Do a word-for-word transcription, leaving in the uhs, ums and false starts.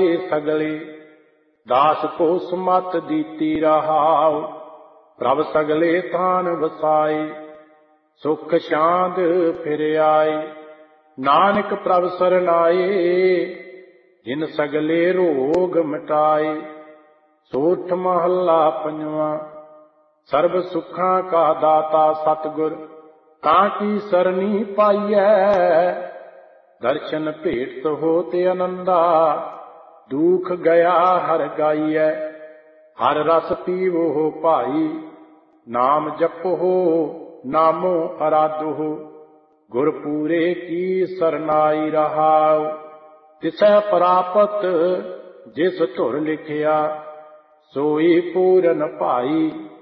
ਪਾਏ ਸਗਲੇ। ਦਾਸ ਕੋ ਸੁਮਤ ਦੀਤੀ ਰਹਾਉ, ਪ੍ਰਭ ਸਗਲੇ ਥਾਨ ਵਸਾਏ। ਸੁਖ ਸ਼ਾਂਦ ਫਿਰ ਆਏ, ਨਾਨਕ ਪ੍ਰਭ ਸਰਨਾਏ। ਜਿਨ ਸਗਲੇ ਰੋਗ ਮਿਟਾਏ। ਸੋਠ ਮਹੱਲਾ ਪੰਜਵਾਂ। ਸਰਬ ਸੁੱਖਾਂ ਕਾ ਦਾਤਾ ਸਤਿਗੁਰ, ਤਾਂ ਕੀ ਸਰਨੀ ਪਾਈਐ। ਦਰਸ਼ਨ ਭੇਟ ਹੋਤ ਆਨੰਦਾ, ਦੁਖ ਗਿਆ ਹਰ ਗਾਈਐ। ਹਰ ਰਸ ਪੀਵੋ ਭਾਈ, ਨਾਮ ਜਪੋ ਨਾਮੋ ਅਰਾਧੋ। ਗੁਰ ਪੂਰੇ ਕੀ ਸਰਨਾਈ ਰਹਾਉ, ਤਿਸੈ ਪ੍ਰਾਪਤ ਜਿਸ ਧੁਰ ਲਿਖਿਆ। ਸੋਈ ਪੂਰਨ ਭਾਈ,